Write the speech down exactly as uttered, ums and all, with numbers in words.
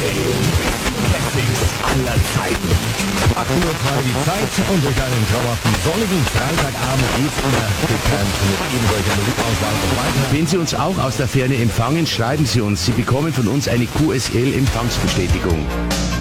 aller Zeiten. acht Uhr frei die Zeit und durch einen traumhaften sonnigen Freitagabend geht's wieder bekannt mit eben solcher Musikauswahl und weiter. Wenn Sie uns auch aus der Ferne empfangen, schreiben Sie uns. Sie bekommen von uns eine Q S L-Empfangsbestätigung.